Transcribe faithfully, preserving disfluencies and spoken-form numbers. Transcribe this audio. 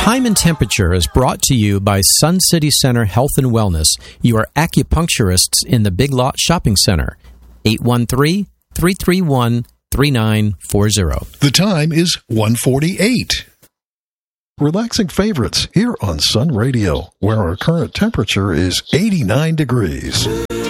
Time and Temperature is brought to you by Sun City Center Health and Wellness, your acupuncturists in the Big Lot Shopping Center. eight one three, three three one, three nine four zero. The time is one forty-eight. Relaxing favorites here on Sun Radio, where our current temperature is eighty-nine degrees.